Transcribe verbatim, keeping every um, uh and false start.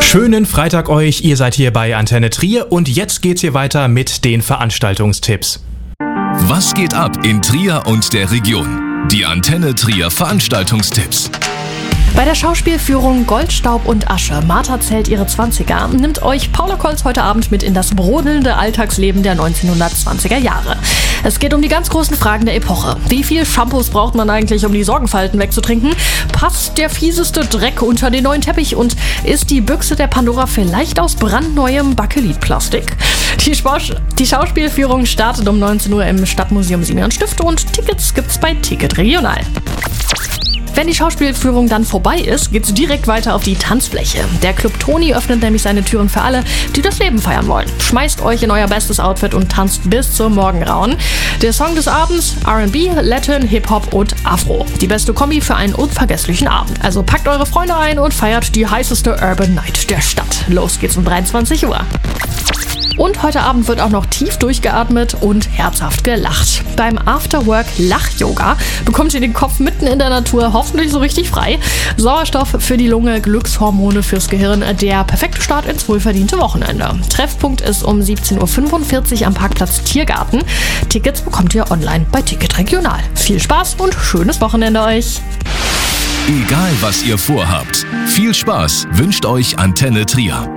Schönen Freitag euch, ihr seid hier bei Antenne Trier und jetzt geht's hier weiter mit den Veranstaltungstipps. Was geht ab in Trier und der Region? Die Antenne Trier Veranstaltungstipps. Bei der Schauspielführung Goldstaub und Asche, Martha zählt ihre Zwanziger, nimmt euch Paula Kolz heute Abend mit in das brodelnde Alltagsleben der neunzehnhundertzwanziger Jahre. Es geht um die ganz großen Fragen der Epoche. Wie viel Shampoos braucht man eigentlich, um die Sorgenfalten wegzutrinken? Passt der fieseste Dreck unter den neuen Teppich? Und ist die Büchse der Pandora vielleicht aus brandneuem Bakelitplastik? Die, Spausch- die Schauspielführung startet um neunzehn Uhr im Stadtmuseum Simeon Stift und Tickets gibt's bei Ticket Regional. Wenn die Schauspielführung dann vorbei ist, geht's direkt weiter auf die Tanzfläche. Der Club Toni öffnet nämlich seine Türen für alle, die das Leben feiern wollen. Schmeißt euch in euer bestes Outfit und tanzt bis zum Morgengrauen. Der Song des Abends: R and B, Latin, Hip-Hop und Afro. Die beste Kombi für einen unvergesslichen Abend. Also packt eure Freunde ein und feiert die heißeste Urban Night der Stadt. Los geht's um dreiundzwanzig Uhr. Und heute Abend wird auch noch tief durchgeatmet und herzhaft gelacht. Beim Afterwork Lach-Yoga bekommt ihr den Kopf mitten in der Natur hoffentlich so richtig frei. Sauerstoff für die Lunge, Glückshormone fürs Gehirn, der perfekte Start ins wohlverdiente Wochenende. Treffpunkt ist um siebzehn Uhr fünfundvierzig am Parkplatz Tiergarten. Tickets bekommt ihr online bei Ticket Regional. Viel Spaß und schönes Wochenende euch! Egal was ihr vorhabt, viel Spaß wünscht euch Antenne Trier.